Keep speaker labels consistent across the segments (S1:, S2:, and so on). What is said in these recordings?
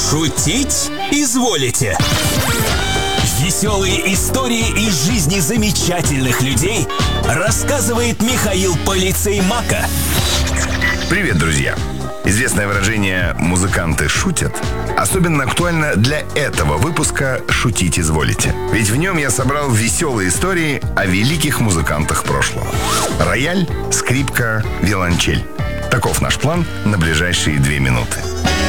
S1: Шутить изволите. Веселые истории из жизни замечательных людей рассказывает Михаил Полицей Мака.
S2: Привет, друзья! Известное выражение «музыканты шутят» особенно актуально для этого выпуска «Шутить изволите». Ведь в нем я собрал веселые истории о великих музыкантах прошлого. Рояль, скрипка, виолончель. Таков наш план на ближайшие 2 минуты.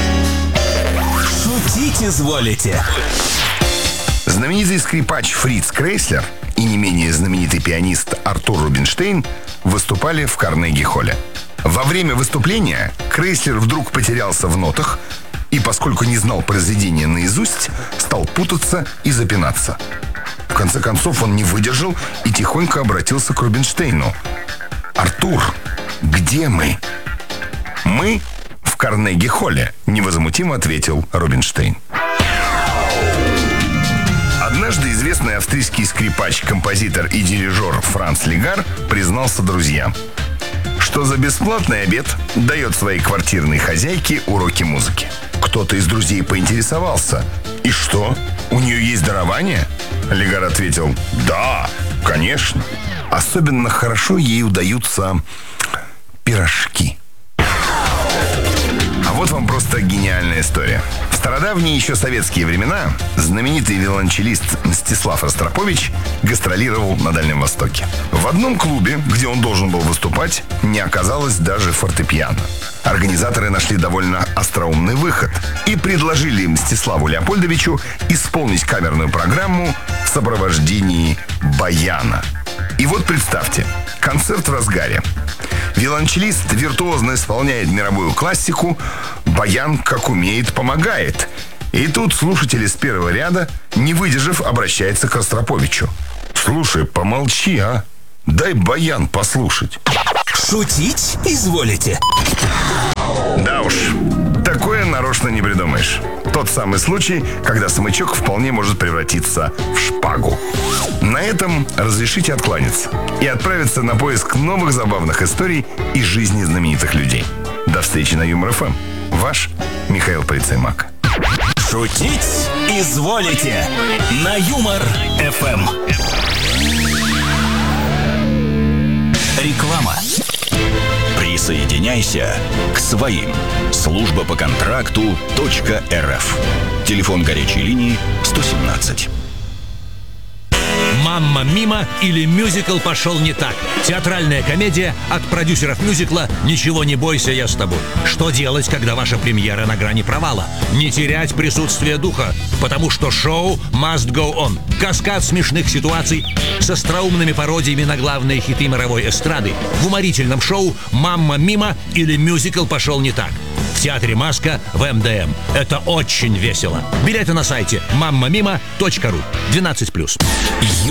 S1: Шутить изволите.
S2: Знаменитый скрипач Фриц Крейслер и не менее знаменитый пианист Артур Рубинштейн выступали в Карнеги-холле. Во время выступления Крейслер вдруг потерялся в нотах и, поскольку не знал произведения наизусть, стал путаться и запинаться. В конце концов он не выдержал и тихонько обратился к Рубинштейну. «Артур, где мы?» «Мы в Карнеги-холле», — невозмутимо ответил Рубинштейн. Однажды известный австрийский скрипач, композитор и дирижер Франц Легар признался друзьям, что за бесплатный обед дает своей квартирной хозяйке уроки музыки. Кто-то из друзей поинтересовался: «И что, у нее есть дарование?» Легар ответил: «Да, конечно. Особенно хорошо ей удаются пирожки». А вот вам просто гениальная история. В стародавние еще советские времена знаменитый виолончелист Мстислав Ростропович гастролировал на Дальнем Востоке. В одном клубе, где он должен был выступать, не оказалось даже фортепиано. Организаторы нашли довольно остроумный выход и предложили Мстиславу Леопольдовичу исполнить камерную программу в сопровождении баяна. И вот представьте, концерт в разгаре. Виолончелист виртуозно исполняет мировую классику, баян, как умеет, помогает. И тут слушатели с первого ряда, не выдержав, обращаются к Ростроповичу. «Слушай, помолчи, а? Дай баян послушать».
S1: Шутить изволите.
S2: Да уж, такое нарочно не придумаешь. Тот самый случай, когда смычок вполне может превратиться в шпагу. На этом разрешите откланяться и отправиться на поиск новых забавных историй из жизни знаменитых людей. До встречи на Юмор ФМ. Ваш Михаил Полицей Мак.
S1: Шутить изволите на Юмор ФМ. Реклама. Присоединяйся к своим. Служба по контракту .рф. Телефон горячей линии 117.
S3: «Мамма Мима» или «Мюзикл пошел не так». Театральная комедия от продюсеров мюзикла «Ничего не бойся, я с тобой». Что делать, когда ваша премьера на грани провала? Не терять присутствие духа, потому что шоу must go on. Каскад смешных ситуаций с остроумными пародиями на главные хиты мировой эстрады в уморительном шоу «Мамма Мима» или «Мюзикл пошел не так». В театре «Маска» в МДМ. Это очень весело. Билеты на сайте mammamima.ru. 12+.